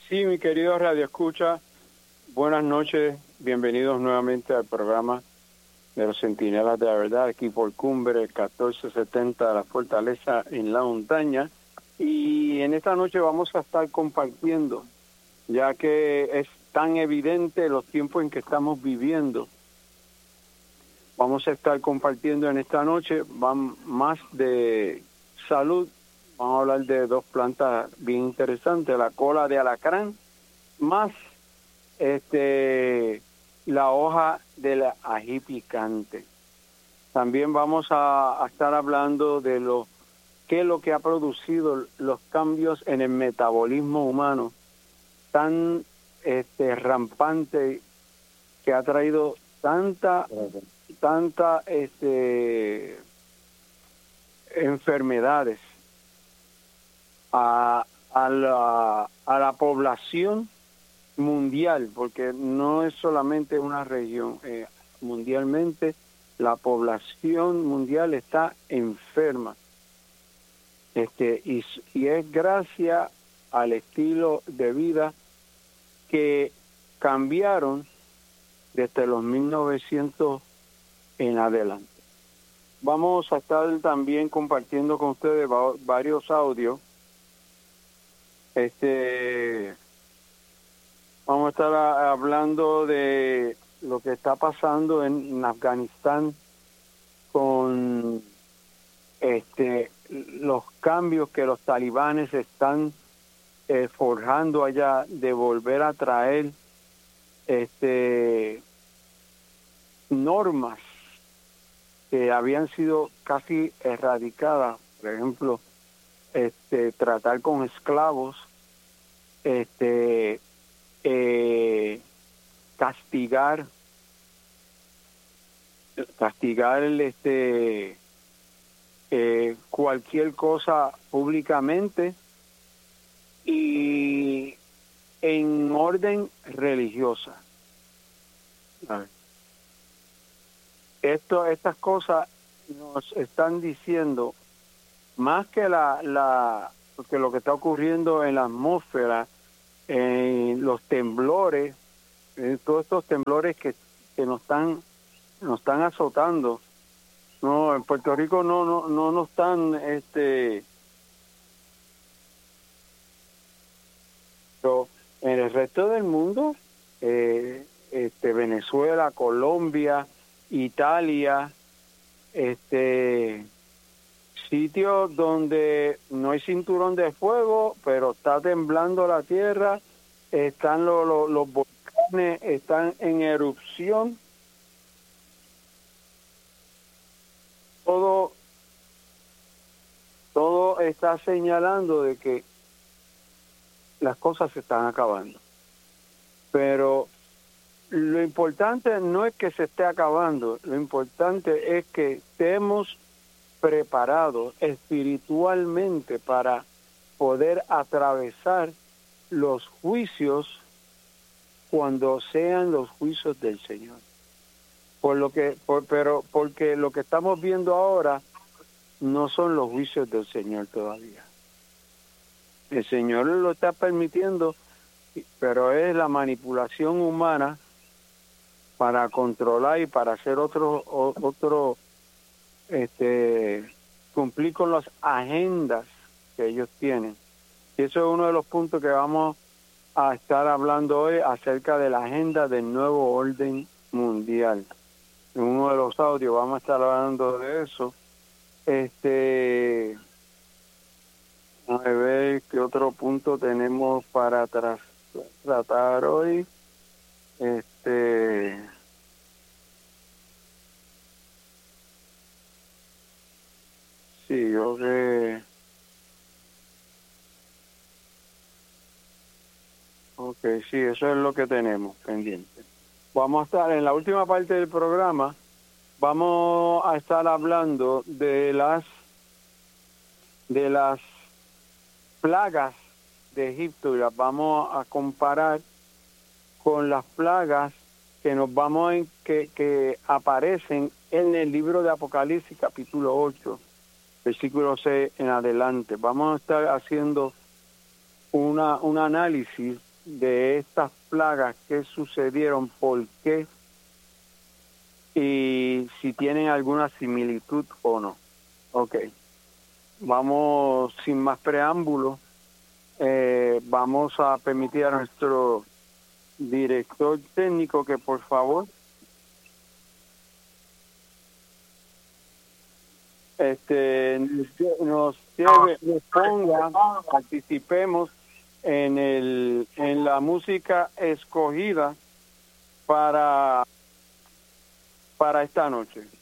Sí, mi querido Radio Escucha, buenas noches, bienvenidos nuevamente al programa de los Centinelas de la Verdad, aquí por Cumbre 1470 de la Fortaleza en la Montaña. Y en esta noche vamos a estar compartiendo, ya que es tan evidente los tiempos en que estamos viviendo. Vamos a estar compartiendo en esta noche más de salud. Vamos a hablar de dos plantas bien interesantes, la cola de alacrán, más la hoja del ají picante. También vamos a estar hablando de qué es lo que ha producido los cambios en el metabolismo humano tan rampante, que ha traído tanta enfermedades a la población mundial, porque no es solamente una región, mundialmente la población mundial está enferma, y es gracias al estilo de vida que cambiaron desde los 1900 en adelante. Vamos a estar también compartiendo con ustedes varios audios. Vamos a estar hablando de lo que está pasando en Afganistán con los cambios que los talibanes están forjando allá, de volver a traer normas que habían sido casi erradicadas. Por ejemplo, tratar con esclavos, castigar cualquier cosa públicamente y en orden religiosa. Estas cosas nos están diciendo más que porque lo que está ocurriendo en la atmósfera, en los temblores, todos estos temblores que nos están azotando. No, en Puerto Rico no nos están pero en el resto del mundo, Venezuela, Colombia, Italia, sitios donde no hay cinturón de fuego, pero está temblando la tierra, están los volcanes, están en erupción. Todo está señalando de que las cosas se están acabando. Pero lo importante no es que se esté acabando, lo importante es que estemos preparados espiritualmente para poder atravesar los juicios cuando sean los juicios del Señor. Porque lo que estamos viendo ahora no son los juicios del Señor todavía. El Señor lo está permitiendo, pero es la manipulación humana para controlar y para hacer cumplir con las agendas que ellos tienen. Y eso es uno de los puntos que vamos a estar hablando hoy, acerca de la agenda del nuevo orden mundial. En uno de los audios vamos a estar hablando de eso. A ver qué otro punto tenemos para tratar hoy. Sí, yo que... Ok, sí, eso es lo que tenemos pendiente. Vamos a estar en la última parte del programa, vamos a estar hablando de las plagas de Egipto, y las vamos a comparar con las plagas que aparecen en el libro de Apocalipsis, capítulo 8, versículo 6 en adelante. Vamos a estar haciendo un análisis de estas plagas, qué sucedieron, por qué y si tienen alguna similitud o no. Ok, vamos sin más preámbulos. Vamos a permitir a nuestro director técnico que por favor nos ponga, participemos en la música escogida para esta noche.